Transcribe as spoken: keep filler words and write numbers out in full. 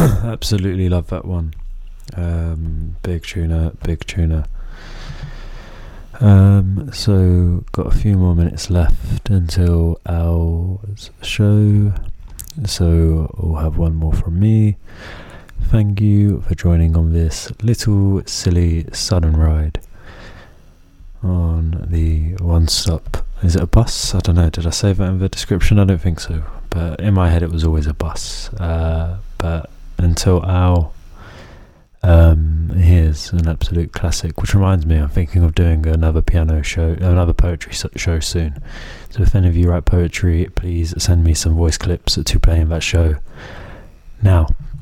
Absolutely love that one. Um, big tuner, big tuner. Um, so got a few more minutes left until our show. So we'll have one more from me. Thank you for joining on this little silly sudden ride on the One Stop. Is it a bus? I don't know. Did I say that in the description? I don't think so. But in my head it was always a bus. Uh, but until our um, here's an absolute classic, which reminds me I'm thinking of doing another piano show, another poetry show soon. So if any of you write poetry, please send me some voice clips to play in that show. Now